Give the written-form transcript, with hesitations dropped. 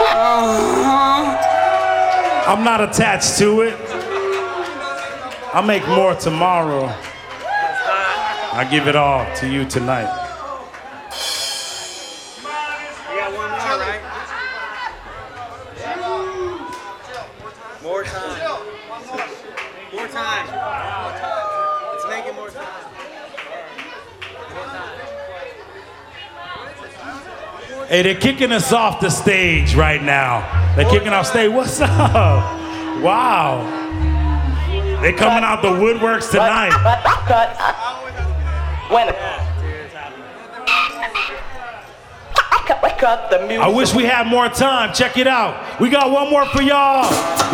I'm not attached to it. I'll make more tomorrow. I give it all to you tonight. You got one more, right? More time. More time. Let's make it more time. Hey, they're kicking us off the stage right now. They're kicking off stage. What's up? Wow. They're coming out the woodworks tonight. Cut. When? Cut the music. I wish we had more time. Check it out. We got one more for y'all.